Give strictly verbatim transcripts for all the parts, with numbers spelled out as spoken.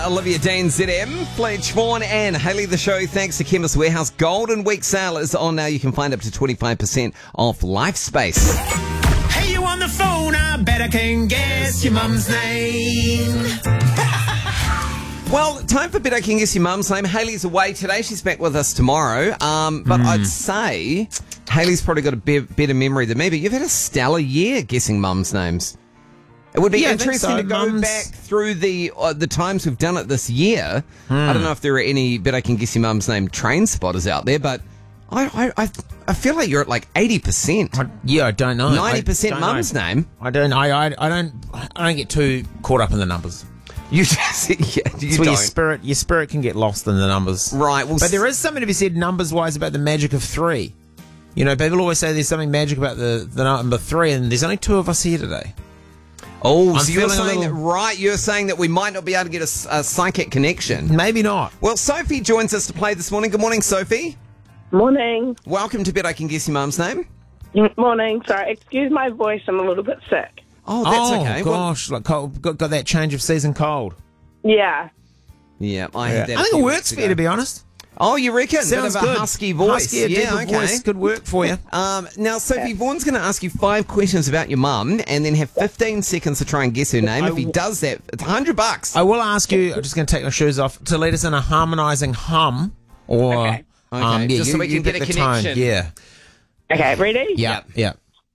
Olivia Dean, Z M, Fletch Vaughan and Hayley the Show. Thanks to Chemist Warehouse. Golden Week sale is on now. You can find up to twenty-five percent off Lifespace. Hey, you on the phone? I bet I can guess your mum's name. Well, time for Bet I Can Guess Your Mum's Name. Hayley's away today. She's back with us tomorrow. Um, but mm. I'd say Hayley's probably got a be- better memory than me, but you've had a stellar year guessing mums' names. It would be yeah, interesting so. to go Mums... back through the uh, the times we've done it this year. Hmm. I don't know if there are any Bet I Can Guess Your Mum's Name train spotters out there, but I I, I, I feel like you're at like eighty percent. I, yeah, I don't know. ninety percent mum's know. name. I don't I, I I don't I don't get too caught up in the numbers. You just yeah, you so don't. your spirit your spirit can get lost in the numbers. Right. Well, but there is something to be said numbers wise about the magic of three. You know, people always say there's something magic about the, the number three, and there's only two of us here today. Oh, I'm so you're saying little... that, right, you're saying that we might not be able to get a, a psychic connection. Maybe not. Well, Sophie joins us to play this morning. Good morning, Sophie. Morning. Welcome to Bet I Can Guess Your Mum's Name. Morning. Sorry, excuse my voice. I'm a little bit sick. Oh, that's oh, okay. gosh, well, like cold, got, got that change of season cold. Yeah. Yeah, I yeah. had that. I think it works for you, to be honest. Oh, you reckon? Sounds Bit of a good. husky voice. Husky, a yeah, deeper okay. voice could work for you. Um, now, Sophie, Vaughan's going to ask you five questions about your mum and then have fifteen seconds to try and guess her name. I if he w- does that, it's one hundred bucks. I will ask you, I'm just going to take my shoes off, to lead us in a harmonising hum. Or, Okay. Okay, um, yeah, just you, so we you can pick get a the tone. connection. Yeah. Okay, ready? Yeah, yeah.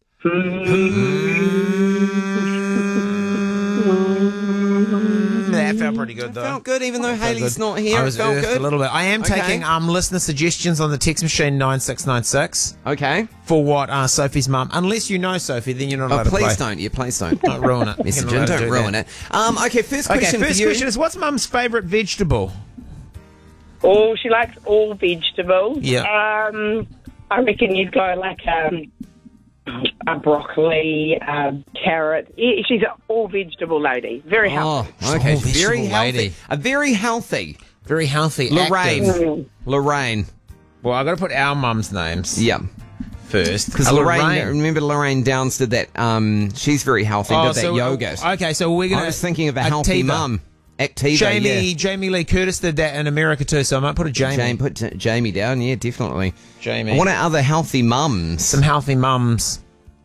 That felt pretty good, though. Felt good, even though Felt Hayley's good. not here. I It was felt earthed good. a little bit. I am Okay. taking um, listener suggestions on the text machine nine six nine six Okay. for what uh, Sophie's mum. Unless you know Sophie, then you're not Oh, allowed to play. please don't. Yeah, please don't. Don't ruin it. Messenger, You're not allowed don't to do ruin that. it. Um, okay, first Okay, question first for you. question is, what's mum's favourite vegetable? Oh, she likes all vegetables. Yeah. Um, I reckon you'd go like um, a broccoli, um, carrot. Yeah, she's an all vegetable lady. Very healthy. Oh, okay. Oh, very vegetable healthy. lady. A very healthy. Very healthy. Lorraine. active. Mm. Lorraine. Well, I've got to put our mums' names Yeah. first. Because Uh, Lorraine, remember Lorraine Downs did that, um, she's very healthy, Oh, did that so, yogurt. uh, Okay, so we're going to... I was thinking of a healthy mum. Activa, Jamie, yeah. Jamie Lee Curtis did that in America too, so I might put a Jamie. Jamie, put J- Jamie down, yeah, definitely. Jamie. What are other healthy mums? Some healthy mums.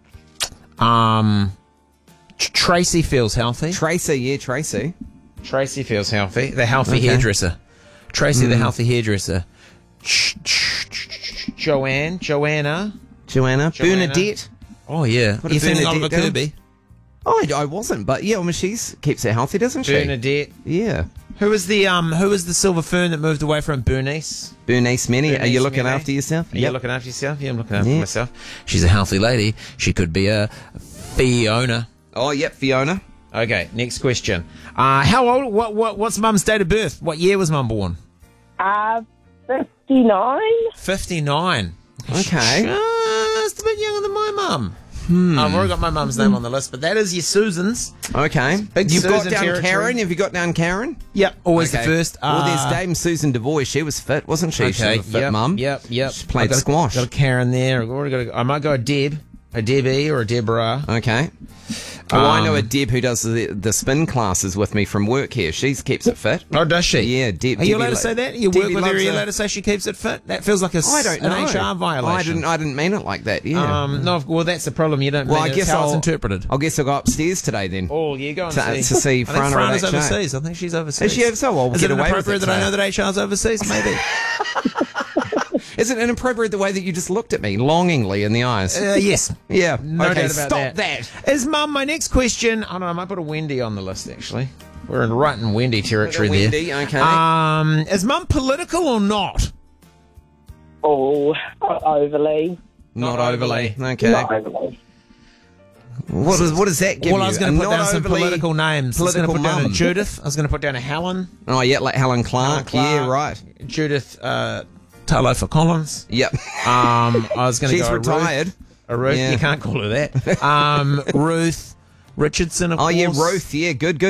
Um, Tr- Tracy feels healthy. Tracy, yeah, Tracy. Tracy feels healthy. The healthy Okay. hairdresser. Tracy, the Mm. healthy hairdresser. Ch- ch- ch- ch- Joanne, Joanna. Joanna. Joanna. Bernadette. Oh yeah, What you a thinking Bernadette Oliver down? Kirby? Oh, I, I wasn't, but yeah, I mean, she's keeps it healthy, doesn't she? Bernadette. Yeah. Who was the um? Who was the silver fern that moved away from Bernice? Bernice Many. Are Bernice you looking Mene. after yourself? Are you looking after yourself? Yeah, I'm looking after Yeah. myself. She's a healthy lady. She could be a Fiona. Oh, yep, Fiona. Okay, next question. Uh, how old? What? What? What's Mum's date of birth? What year was Mum born? Uh, fifty-nine. Fifty-nine. Okay. Just a bit younger than my mum. Hmm. I've already got my mum's name on the list, but that is your Susan's. Okay. Big You've got Susan down territory. Karen. Have you got down Karen? Yep, always Okay. the first. Well, there's Uh, Dame Susan DeVoy. She was fit, wasn't she? She Okay, was a fit yep, mum. Yep, yep. She played I've got a- squash. Got a Karen there. I've already got a, I might go a Deb, a Debbie or a Deborah. Okay. Oh, I know Um, a Deb who does the, the spin classes with me from work here. She keeps it fit. Oh, does she? Yeah, Deb. Are you Debbie allowed to lo- say that? You Debbie work with her, are loves you a- allowed to say she keeps it fit? That feels like a, s- I don't an know. H R violation. I didn't. I didn't mean it like that. Yeah. Um, no, well, that's the problem. You don't well, mean I it. guess It's how I'll, it's interpreted. I guess I'll go upstairs today then. Oh, you go and To- see. to see I think Frana Frana's at H R. overseas. I think she's overseas. Is she overseas? Well, we'll Is get it away with inappropriate it that I today. know that H R's overseas? Maybe. Is it inappropriate the way that you just looked at me longingly in the eyes? uh, yes. yeah. No okay. doubt about Stop that. that. Is Mum, my next question, I don't know, I might put a Wendy on the list, actually. We're in right in Wendy territory Put a there. Wendy, okay. Um, is Mum political or not? Oh, not overly. Not, Not overly. overly. Okay. Not overly. What does what does that give Well, you? I was going A to put not down some overly political names. I was going to Political put down a mum. Judith. I was going to put down a Helen. Oh yeah, like Helen Clark. Helen Clark. Yeah, right. Judith uh, Talofa Collins. Yep. Um, I was going to She's go retired. Ruth. A Ruth. Yeah. You can't call her that. Um, Ruth Richardson, of Oh course. yeah, Ruth. Yeah, good, good.